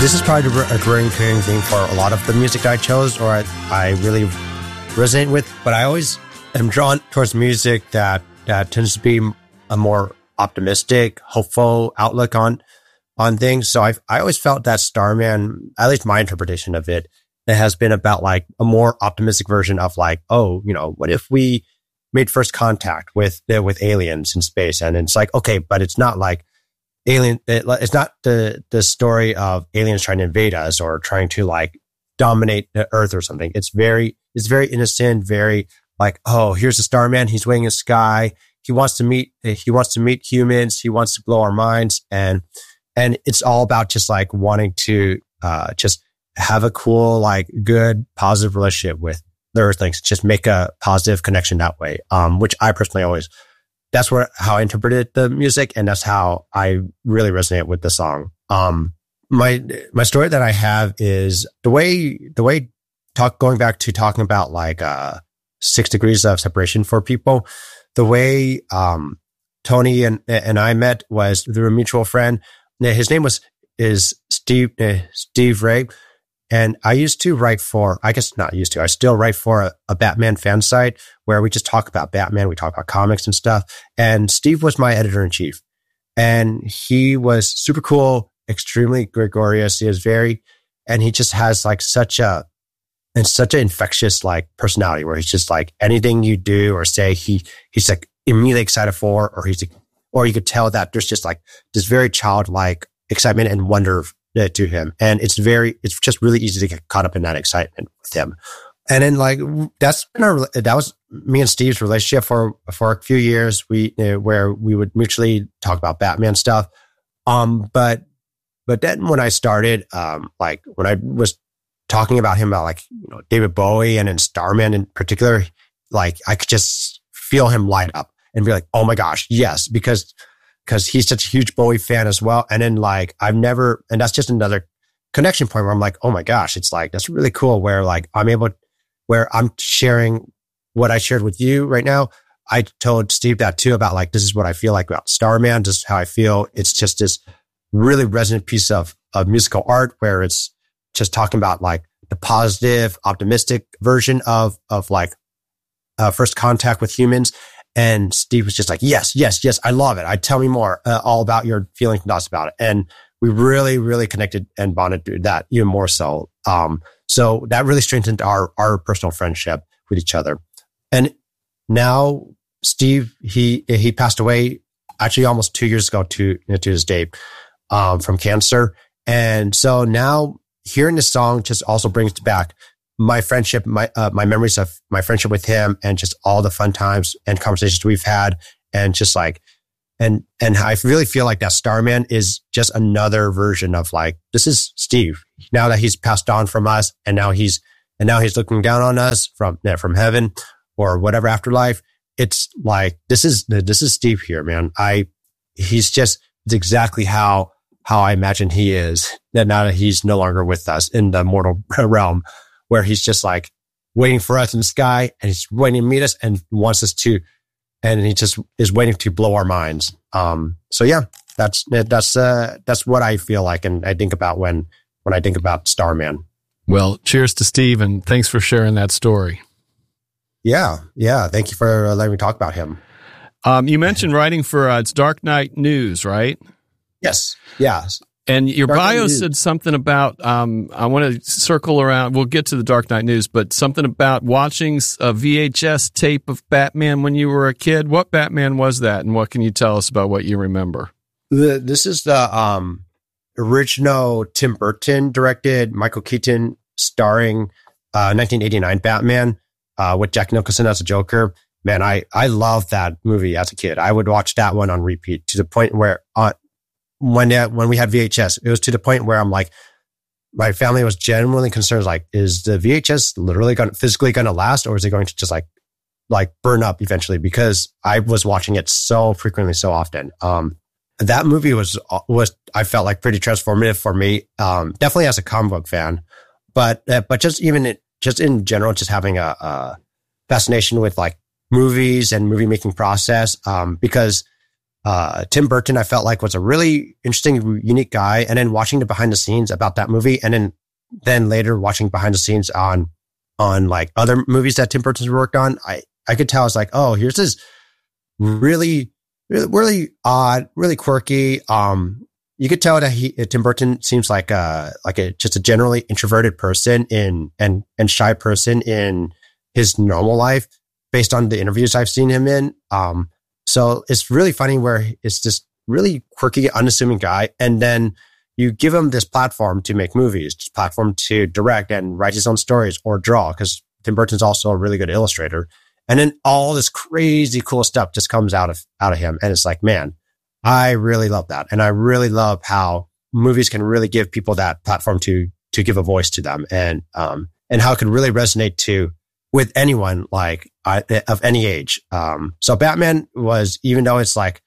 This is probably a recurring theme for a lot of the music that I chose or I really resonate with. But I always am drawn towards music that tends to be a more optimistic, hopeful outlook on things. So I always felt that Starman, at least my interpretation of it, has been about like a more optimistic version of like, oh, you know, what if we made first contact with aliens in space? And it's like, okay, but it's not like it's not the story of aliens trying to invade us or trying to like dominate the Earth or something. It's very innocent, very like, oh, here's the Starman. He's waiting in the sky. He wants to meet humans. He wants to blow our minds. And it's all about just like wanting to, just have a cool, like good, positive relationship with the Earthlings. Just make a positive connection that way. Which I personally that's how I interpreted the music. And that's how I really resonate with the song. My story that I have is the way going back to talking about like, 6 degrees of separation for people. The way, Tony and I met was through a mutual friend. His name is Steve Ray. And I used to write I still write for a Batman fan site where we just talk about Batman. We talk about comics and stuff. And Steve was my editor in chief and he was super cool, extremely gregarious. He just has like such an infectious like personality where he's just like anything you do or say, he's like immediately excited for, or you could tell that there's just like this very childlike excitement and wonder to him. And it's just really easy to get caught up in that excitement with him. And then like, that was me and Steve's relationship for a few years. Where we would mutually talk about Batman stuff. But then when I started, like when I was talking about him about like, you know, David Bowie and then Starman in particular, like I could just feel him light up and be like, oh my gosh, yes, because he's such a huge Bowie fan as well. And then like and that's just another connection point where I'm like, oh my gosh, it's like, that's really cool where like where I'm sharing what I shared with you right now. I told Steve that too about like, this is what I feel like about Starman. This is how I feel. It's just this really resonant piece of musical art where it's just talking about like the positive, optimistic version of like, first contact with humans. And Steve was just like, yes, I love it. Tell me more, all about your feelings and thoughts about it. And we really, really connected and bonded through that even more so. So that really strengthened our personal friendship with each other. And now Steve, he passed away actually almost 2 years ago to his day, from cancer. And so now hearing this song just also brings back my friendship, my memories of my friendship with him and just all the fun times and conversations we've had. And just like, and I really feel like that Starman is just another version of like, this is Steve now that he's passed on from us. And now he's looking down on us from heaven or whatever afterlife. It's like, this is Steve here, man. It's exactly how I imagine he is that now that he's no longer with us in the mortal realm, where he's just like waiting for us in the sky and he's waiting to meet us and wants us to, and he just is waiting to blow our minds. So yeah, that's what I feel like. And I think about when I think about Starman. Well, cheers to Steve and thanks for sharing that story. Yeah. Thank you for letting me talk about him. You mentioned writing for it's Dark Knight News, right? Yes. Yeah. And your bio said something about, I want to circle around, we'll get to the Dark Knight News, but something about watching a VHS tape of Batman when you were a kid. What Batman was that? And what can you tell us about what you remember? This is the original Tim Burton directed, Michael Keaton starring 1989 Batman with Jack Nicholson as a Joker. Man, I loved that movie as a kid. I would watch that one on repeat to the point where when we had VHS, it was to the point where I'm like, my family was genuinely concerned, like, is the VHS literally physically going to last, or is it going to just like burn up eventually? Because I was watching it so frequently, so often. That movie was I felt like pretty transformative for me. Definitely as a comic book fan, but just in general, just having a fascination with like movies and movie making process. Because Tim Burton, I felt like was a really interesting, unique guy. And then watching the behind the scenes about that movie, and then later watching behind the scenes on like other movies that Tim Burton's worked on, I could tell I was like, oh, here's this really, really, really odd, really quirky. You could tell that Tim Burton seems like just a generally introverted person and shy person in his normal life based on the interviews I've seen him in. So it's really funny where it's this really quirky, unassuming guy. And then you give him this platform to make movies, this platform to direct and write his own stories or draw, because Tim Burton's also a really good illustrator. And then all this crazy cool stuff just comes out of him. And it's like, man, I really love that. And I really love how movies can really give people that platform to give a voice to them, and how it could really resonate with anyone, like of any age. So Batman was, even though it's like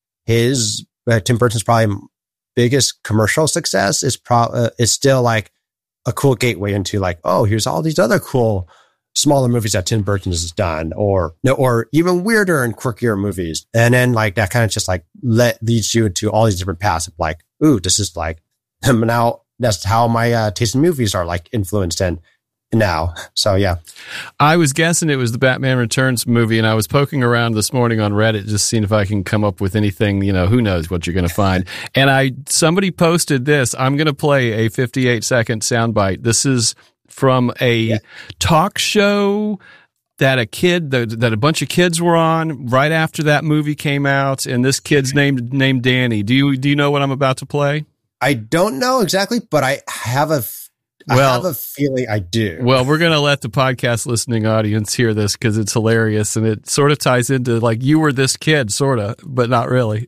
Tim Burton's probably biggest commercial success, is still like a cool gateway into like, oh, here's all these other cool smaller movies that Tim Burton has done, or even weirder and quirkier movies. And then like that kind of just like leads you into all these different paths of like, ooh, this is like, now that's how my taste in movies are like influenced and now. So yeah. I was guessing it was the Batman Returns movie, and I was poking around this morning on Reddit just seeing if I can come up with anything, who knows what you're going to find. And somebody posted this. I'm going to play a 58-second soundbite. This is from a talk show that a bunch of kids were on right after that movie came out, and this kid's named Danny. Do you know what I'm about to play? I don't know exactly, but I have a feeling I do. Well, we're going to let the podcast listening audience hear this because it's hilarious, and it sort of ties into like you were this kid, sort of, but not really.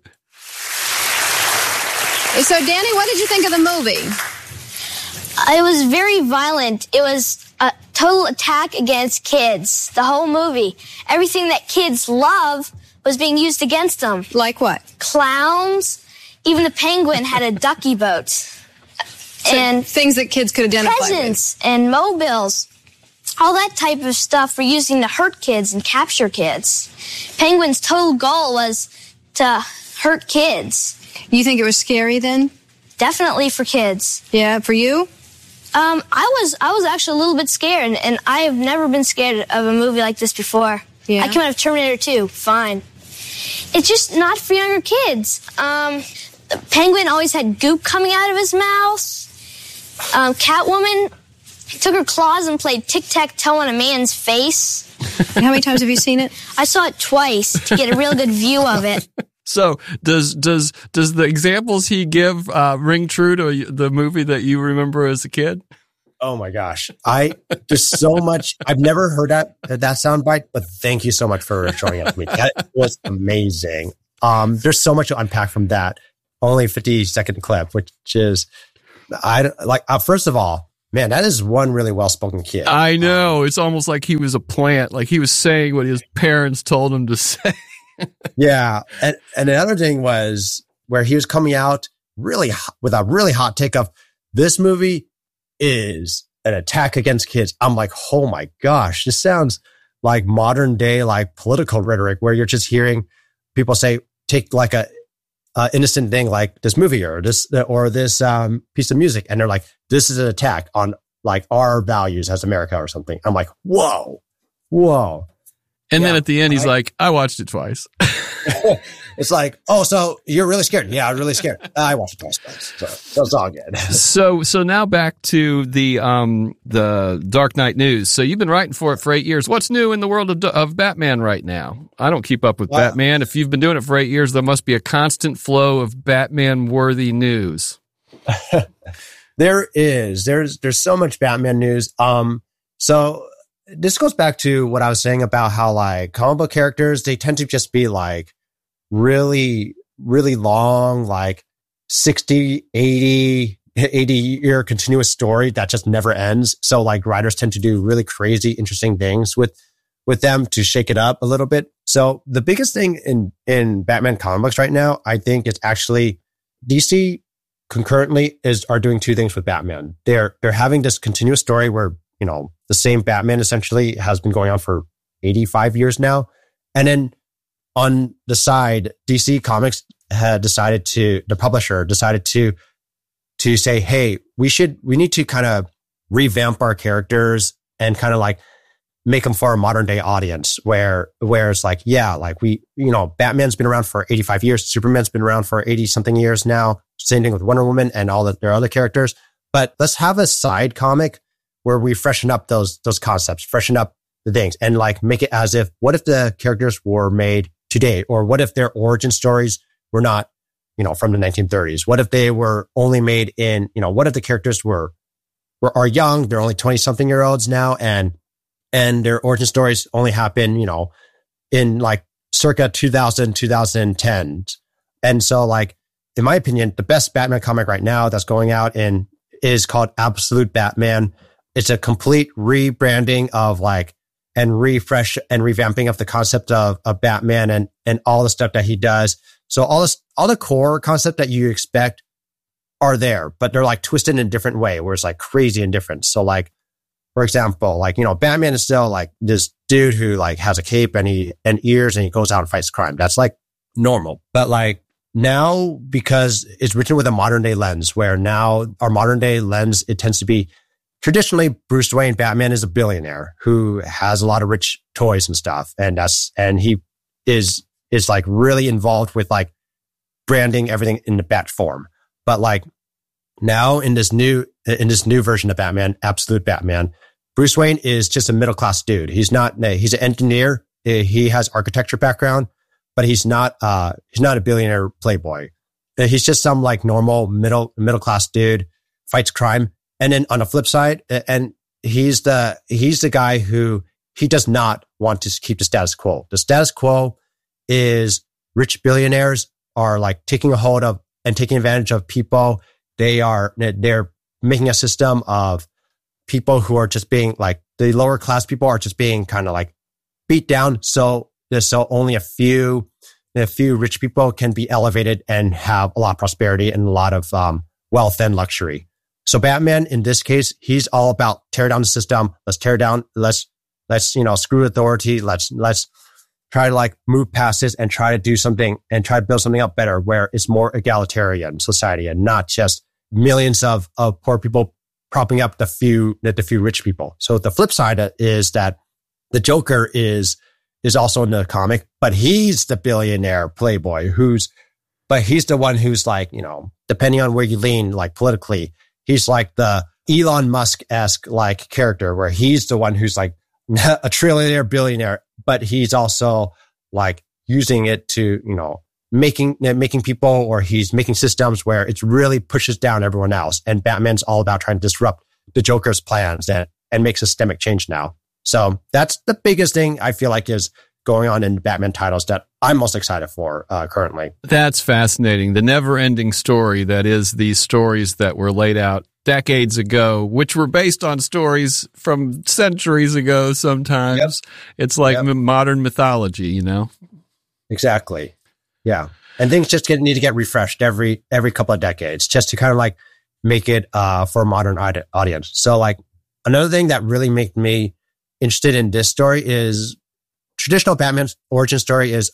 So, Danny, what did you think of the movie? It was very violent. It was a total attack against kids. The whole movie. Everything that kids love was being used against them. Like what? Clowns. Even the Penguin had a ducky boat. So and things that kids could identify presents with. And mobiles. All that type of stuff were using to hurt kids and capture kids. Penguin's total goal was to hurt kids. You think it was scary then? Definitely for kids. Yeah, for you? I was actually a little bit scared, and I have never been scared of a movie like this before. Yeah. I came out of Terminator 2, fine. It's just not for younger kids. The Penguin always had goop coming out of his mouth. Catwoman took her claws and played tic-tac-toe on a man's face. And how many times have you seen it? I saw it twice to get a real good view of it. So does the examples he give ring true to the movie that you remember as a kid? Oh my gosh. There's so much. I've never heard that soundbite, but thank you so much for showing it to me. That was amazing. There's so much to unpack from that. Only a 50-second clip, which is, first of all, man, that is one really well-spoken kid. I know. It's almost like he was a plant. Like he was saying what his parents told him to say. Yeah. And another thing was where he was coming out really with a really hot take of this movie is an attack against kids. I'm like, oh my gosh, this sounds like modern day, like political rhetoric where you're just hearing people say, take like a innocent thing like this movie or this piece of music. And they're like, this is an attack on like our values as America or something. I'm like, whoa. And then at the end, he's like, I watched it twice. It's like, oh, so you're really scared? Yeah, I'm really scared. I watched it twice. So it's all good. So now back to the Dark Knight news. So you've been writing for it for 8 years. What's new in the world of Batman right now? I don't keep up with Batman. If you've been doing it for 8 years, there must be a constant flow of Batman-worthy news. There is. There's so much Batman news. So this goes back to what I was saying about how like comic book characters, they tend to just be like really, really long, like 60, 80 year continuous story that just never ends. So like writers tend to do really crazy, interesting things with them to shake it up a little bit. So the biggest thing in Batman comic books right now, I think, is actually DC concurrently are doing two things with Batman. They're having this continuous story where, you know, the same Batman essentially has been going on for 85 years now. And then on the side, DC Comics had decided the publisher decided to say, hey, we need to kind of revamp our characters and kind of like make them for a modern day audience where it's like, yeah, like Batman's been around for 85 years. Superman's been around for 80 something years now. Same thing with Wonder Woman and all their other characters. But let's have a side comic where we freshen up those concepts, freshen up the things and like make it as if, what if the characters were made today? Or what if their origin stories were not, from the 1930s? What if they were only made in, what if the characters are young, they're only 20 something year olds now and their origin stories only happen, in like circa 2010. And so like, in my opinion, the best Batman comic right now that's going out is called Absolute Batman. It's a complete rebranding of like, and refresh and revamping of the concept of Batman and all the stuff that he does. So all the core concept that you expect are there, but they're like twisted in a different way where it's like crazy and different. So like, for example, like, Batman is still like this dude who like has a cape and ears and he goes out and fights crime. That's like normal. But like now, because it's written with a modern day lens, where now our modern day lens, it tends to be traditionally Bruce Wayne, Batman is a billionaire who has a lot of rich toys and stuff. And he is like really involved with like branding everything in the Bat form. But like now in this new version of Batman, Absolute Batman, Bruce Wayne is just a middle-class dude. He's an engineer. He has architecture background, but he's not a billionaire playboy. He's just some like normal middle-class dude, fights crime. And then on the flip side, and he's the guy who he does not want to keep the status quo. The status quo is rich billionaires are like taking a hold of and taking advantage of people. They're making a system of people who are just being like the lower class people are just being kind of like beat down. So only a few rich people can be elevated and have a lot of prosperity and a lot of wealth and luxury. So Batman, in this case, he's all about tear down the system. Let's tear down. Let's screw authority. Let's try to like move past this and try to do something and try to build something up better where it's more egalitarian society and not just millions of poor people propping up the few rich people. So the flip side is that the Joker is also in the comic, but he's the billionaire playboy but he's the one who's like, depending on where you lean, like politically, he's like the Elon Musk-esque like character where he's the one who's like a trillionaire billionaire, but he's also like using it to, making people, or he's making systems where it really pushes down everyone else. And Batman's all about trying to disrupt the Joker's plans and make systemic change now. So that's the biggest thing I feel like is going on in Batman titles that I'm most excited for currently. That's fascinating. The never-ending story that is these stories that were laid out decades ago, which were based on stories from centuries ago sometimes. Yep. It's like modern mythology, Exactly. Yeah. And things just need to get refreshed every couple of decades just to kind of like make it for a modern audience. So like another thing that really made me interested in this story is traditional Batman's origin story is,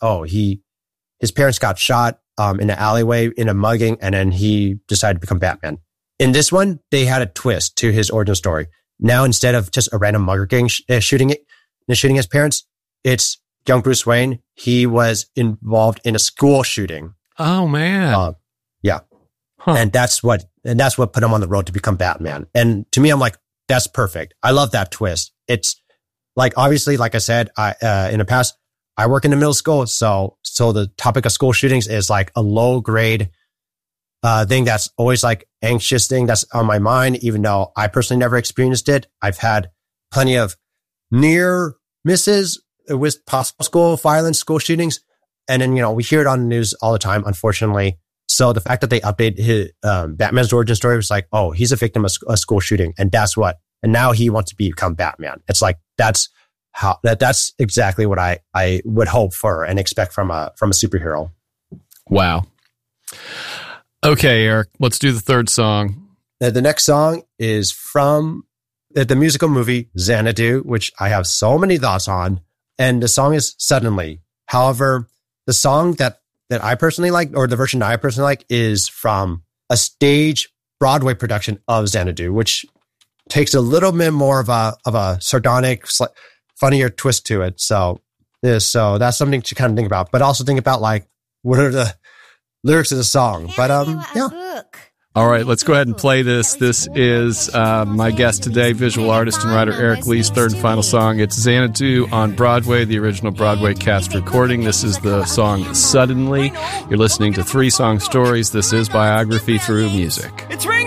his parents got shot in an alleyway in a mugging, and then he decided to become Batman. In this one, they had a twist to his origin story. Now, instead of just a random mugger gang shooting his parents, it's young Bruce Wayne. He was involved in a school shooting. Oh man. Yeah. Huh. And that's what put him on the road to become Batman. And to me, I'm like, that's perfect. I love that twist. It's like, obviously, like I said, in the past, I work in the middle school. So the topic of school shootings is like a low grade thing that's always like anxious thing that's on my mind, even though I personally never experienced it. I've had plenty of near misses with possible school violence, school shootings. And then, we hear it on the news all the time, unfortunately. So the fact that they updated his, Batman's origin story was like, oh, he's a victim of a school shooting. And and now he wants to become Batman. It's like, that's exactly what I would hope for and expect from a superhero. Wow. Okay, Eric, let's do the third song. The next song is from the musical movie Xanadu, which I have so many thoughts on. And the song is Suddenly. However, the song that I personally like, or the version that I personally like, is from a stage Broadway production of Xanadu, which takes a little bit more of a sardonic, funnier twist to it. So that's something to kind of think about, but also think about like, what are the lyrics of the song? But yeah. All right, let's go ahead and play this. This is my guest today, visual artist and writer Eric Lee's third and final song. It's Xanadu on Broadway, the original Broadway cast recording. This is the song Suddenly. You're listening to 3 Song Stories. This is Biography Through Music. It's